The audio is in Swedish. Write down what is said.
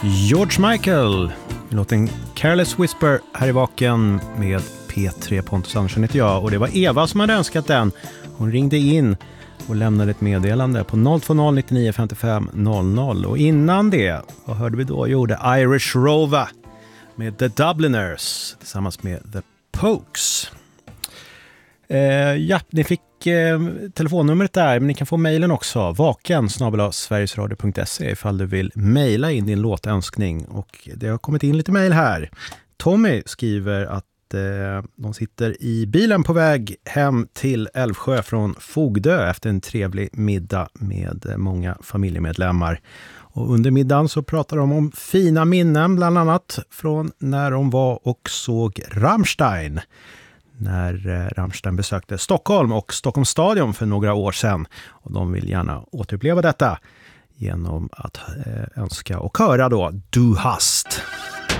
George Michael, låten Careless Whisper här i Vaken med P3. Pontus Andersson heter jag och det var Eva som hade önskat den. Hon ringde in och lämnade ett meddelande på 020 99 55 00. Och innan det, vad hörde vi då? Jo, The Irish Rover med The Dubliners tillsammans med The Pokes. Ja, ni fick telefonnumret där, men ni kan få mejlen också. vaken@sverigesradio.se ifall du vill mejla in din låtönskning. Och det har kommit in lite mejl här. Tommy skriver att de sitter i bilen på väg hem till Älvsjö från Fogdö efter en trevlig middag med många familjemedlemmar. Och under middagen så pratar de om fina minnen, bland annat från när de var och såg Rammstein. När Rammstein besökte Stockholm och Stockholms stadion för några år sedan. Och de vill gärna återuppleva detta genom att önska och höra då Du hast